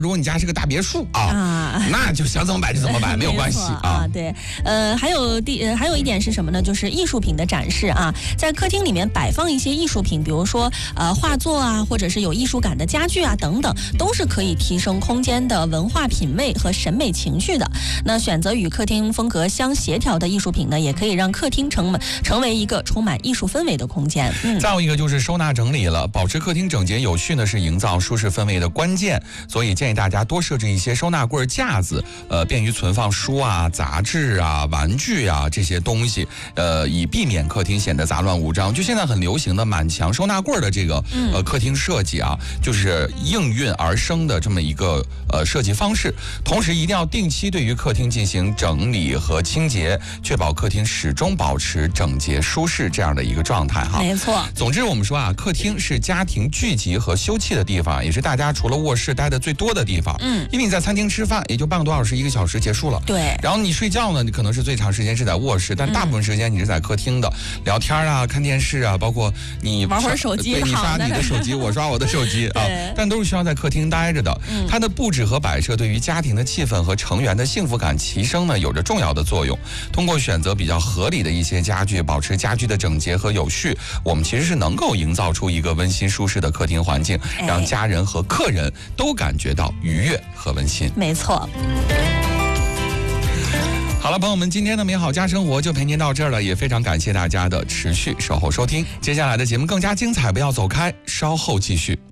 如果你家是个大别墅那就想怎么摆就怎么摆，没有关系啊。 对，还有一点是什么呢？就是艺术品的展示啊，在客厅里面摆放一些艺术品，比如说画作啊，或者是有艺术感的家具啊等等，都是可以提升空间的文化品味和审美情绪的。那选择与客厅风格相协调的艺术品呢，也可以让客厅成为一个充满艺术氛围的空间。 再有一个就是收纳整理了，保持客厅整洁有序呢，是营造舒适氛围的关键。所以建议大家多设置一些收纳柜架子，便于存放书啊、杂志啊、玩具啊这些东西，以避免客厅显得杂乱无章。就现在很流行的满墙收纳柜的这个客厅设计啊，就是应运而生的这么一个设计方式。同时一定要定期对于客厅进行整理和清洁，确保客厅始终保持整洁舒适这样的一个状态哈。 没错。 总之我们说啊，客厅是家庭聚集和休憩的地方，也是大家除了卧室待的最多的地方。因为你在餐厅吃饭也就半个多小时1个小时结束了。 对。 然后你睡觉呢，你可能是最长时间是在卧室，但大部分时间你是在客厅的，聊天啊、看电视啊，包括你玩会儿手机， 对，你刷你的手机，我刷我的手机啊，但都是需要在客厅待着的。它的布置和摆设对于家庭的气氛和成员的幸福感提升呢，有着重要的作用。通过选择比较合理的一些家具，保持家居的整洁和有序，我们其实是能够营造出一个温馨舒适的客厅环境，让家人和客人都感觉到愉悦和温馨。 没错。 好了，朋友们，今天的美好家生活就陪您到这儿了，也非常感谢大家的持续守候收听。接下来的节目更加精彩，不要走开，稍后继续。